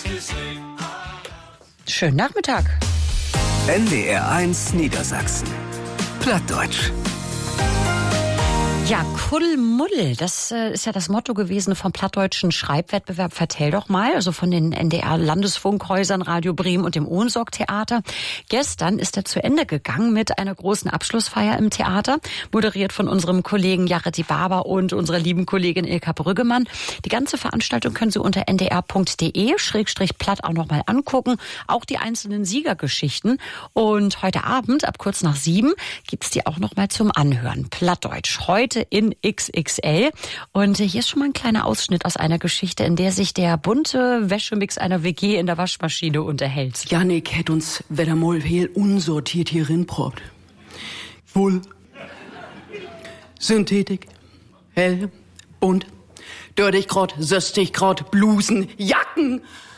Schönen Nachmittag. NDR1 Niedersachsen. Plattdeutsch. Ja, Kuddelmuddel, das ist ja das Motto gewesen vom plattdeutschen Schreibwettbewerb Vertell doch mal, also von den NDR-Landesfunkhäusern Radio Bremen und dem Ohnsorg-Theater. Gestern ist er zu Ende gegangen mit einer großen Abschlussfeier im Theater, moderiert von unserem Kollegen Jareti Barber und unserer lieben Kollegin Ilka Brüggemann. Die ganze Veranstaltung können Sie unter ndr.de/platt auch nochmal angucken, auch die einzelnen Siegergeschichten. Und heute Abend, ab kurz nach 7, gibt's die auch nochmal zum Anhören. Plattdeutsch, heute in XXL. Und hier ist schon mal ein kleiner Ausschnitt aus einer Geschichte, in der sich der bunte Wäschemix einer WG in der Waschmaschine unterhält. Jannik hätt uns wieder mal heel unsortiert hier rinprobt. Wohl. Synthetik. Hell. Bunt. Dördig grad, söstig grad, Blusen, Jacken.